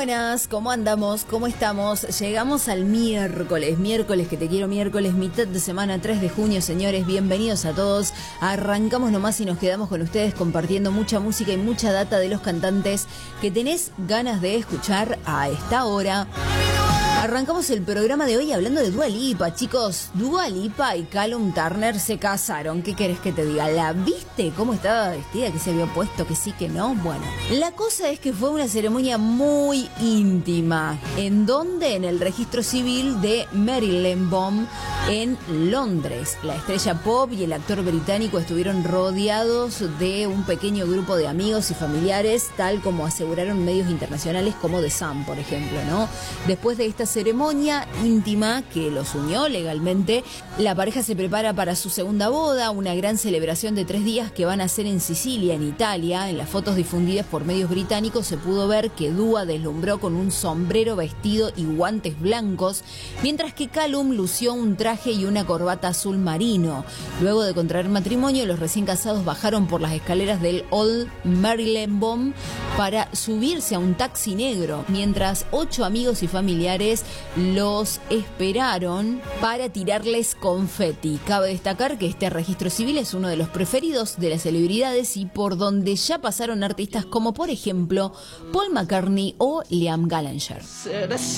buenas, ¿cómo andamos? ¿Cómo estamos? Llegamos al miércoles que te quiero miércoles, mitad de semana, 3 de junio, señores, bienvenidos a todos. Arrancamos nomás y nos quedamos con ustedes compartiendo mucha música y mucha data de los cantantes que tenés ganas de escuchar a esta hora. Arrancamos el programa de hoy hablando de Dua Lipa, chicos. Dua Lipa y Callum Turner se casaron. ¿Qué querés que te diga? ¿La viste? ¿Cómo estaba vestida? ¿Qué se había puesto? ¿Que sí, que no? Bueno, la cosa es que fue una ceremonia muy íntima. ¿En dónde? En el registro civil de Marylebone, en Londres. La estrella pop y el actor británico estuvieron rodeados de un pequeño grupo de amigos y familiares, tal como aseguraron medios internacionales como The Sun, por ejemplo, ¿no? Después de esta ceremonia íntima que los unió legalmente, la pareja se prepara para su segunda boda, una gran celebración de 3 días que van a ser en Sicilia, en Italia. En las fotos difundidas por medios británicos se pudo ver que Dua deslumbró con un sombrero, vestido y guantes blancos, mientras que Callum lució un traje y una corbata azul marino. Luego de contraer matrimonio, los recién casados bajaron por las escaleras del Old Marylebone para subirse a un taxi negro, mientras 8 amigos y familiares los esperaron para tirarles confeti. Cabe destacar que este registro civil es uno de los preferidos de las celebridades y por donde ya pasaron artistas como por ejemplo Paul McCartney o Liam Gallagher.